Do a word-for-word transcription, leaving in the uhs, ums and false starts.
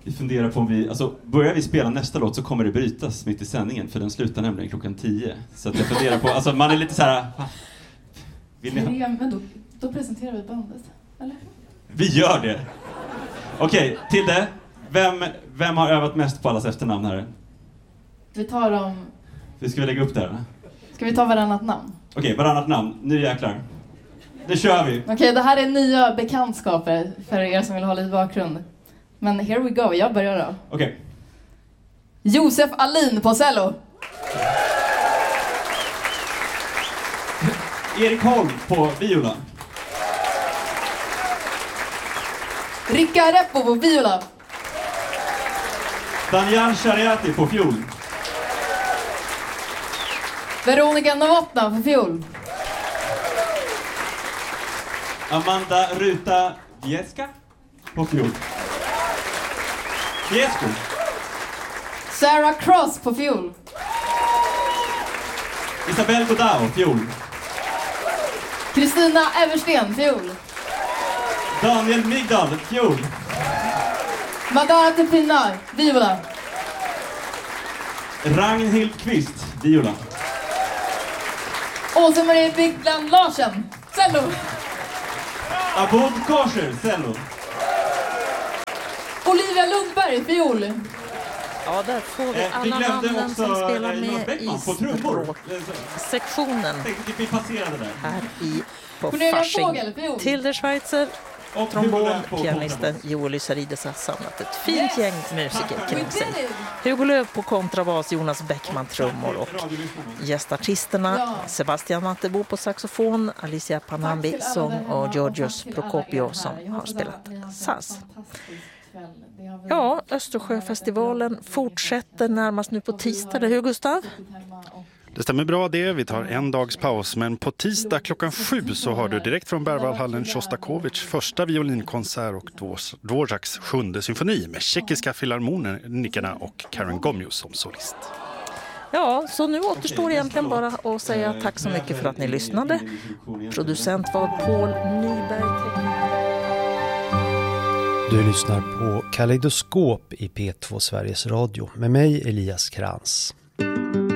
Vi funderar på om vi, alltså börjar vi spela nästa låt så kommer det brytas mitt i sändningen, för den slutar nämligen klockan tio. Så att jag funderar på, alltså man är lite så här. Vill ni ha? Men då, då presenterar vi bandet, eller? Vi gör det. Okej, okay, Tilde, vem, vem har övat mest på allas efternamn här? Vi tar dem. Vi ska vi lägga upp det här? Ska vi ta varannat namn? Okej, okay, varannat namn. Nu jäklar. Nu kör vi. Okej, okay, det här är nya bekantskaper för er som vill ha lite bakgrund. Men here we go, jag börjar då. Okej. Okay. Josef Alin på cello. Erik Holm på viola. Ricka Reppo på viola. Daniel Chariati på fiol. Veronica Novotna på fiol. Amanda Ruta Vieska på fiol. Viesko. Sarah Cross på fiol. Isabel Godao, fiol. Kristina Eversten, fiol. Daniel Migdal, fiol. Madara Tepina, viola. Ragnhild Kvist, viola. Åsa-Marie Bygland Larsen, cello. Abod Korser, cello. Olivia Lundberg, fiol. Ja, där får vi eh, alla vi namnen också, som spelar eh, med i språksektionen vi passerade där. här i på Cornelia Fasching. Fågel, fiol. Tilde Schweitzer, Och trombon, på pianisten Joel Lysarides har samlat ett fint Yes. gäng musiker We kring did sig. it. Hugo Lööf på kontrabas, Jonas Bäckman trummor och gästartisterna Ja. Sebastian Mattebo på saxofon, Alicia Panambi Tack till alla sång där hemma och Georgios tack till alla Prokopio er här. som Jag har hoppas spelat att ni haft en saz. fantastisk kväll. Det har vi- Ja, Östersjöfestivalen fortsätter närmast nu på tisdag, eller hur Gustav? Det stämmer bra det, vi tar en dags paus, men på tisdag klockan sju så har du direkt från Berwaldhallen Shostakovich första violinkonsert och Dvořáks sjunde symfoni med tjeckiska filharmonikerna och Karen Gomius som solist. Ja, så nu återstår egentligen bara att säga tack så mycket för att ni lyssnade. Producent var Paul Nyberg. Du lyssnar på Kaleidoskop i P två Sveriges Radio med mig Elias Krantz.